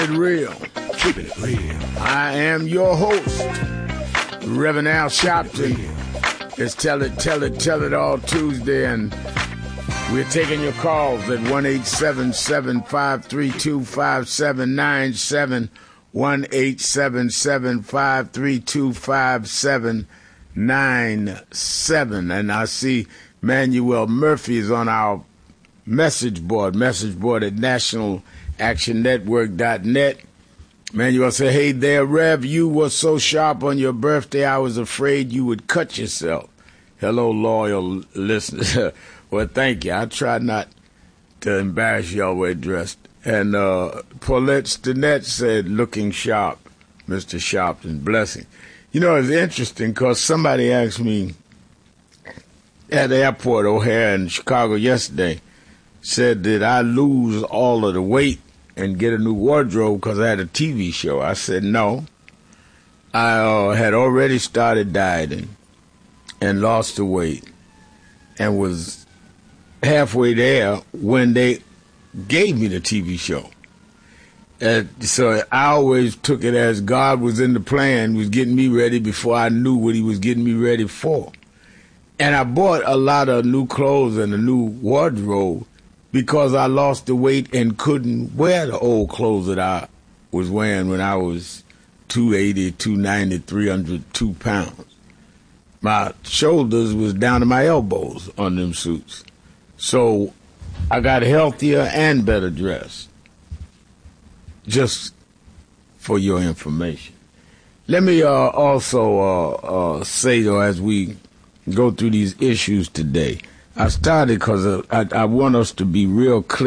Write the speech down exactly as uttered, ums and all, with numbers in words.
it real. Keeping it real. I am your host, Reverend Al Sharpton. It's Tell It, Tell It, Tell It All Tuesday, and we're taking your calls at one eight seven seven, five three two, five seven nine seven, one eight seven seven, five three two, five seven nine seven. And I see Manuel Murphy is on our message board, message board at national action network dot net. Manuel said, hey there, Rev, you were so sharp on your birthday, I was afraid you would cut yourself. Hello, loyal listeners. Well, thank you. I try not to embarrass y'all with dressed. And uh, Paulette Stinnett said, looking sharp, Mister Sharpton, blessing. You know, it's interesting because somebody asked me at the airport, O'Hare in Chicago yesterday, said, did I lose all of the weight and get a new wardrobe because I had a T V show? I said, no. I uh, had already started dieting and lost the weight and was halfway there when they gave me the T V show. And so I always took it as God was in the plan, was getting me ready before I knew what he was getting me ready for. And I bought a lot of new clothes and a new wardrobe because I lost the weight and couldn't wear the old clothes that I was wearing when I was two eighty, two ninety, three hundred two pounds. My shoulders was down to my elbows on them suits. So I got healthier and better dressed. Just for your information. Let me uh, also uh, uh, say, though, as we go through these issues today, I started because I, I want us to be real clear.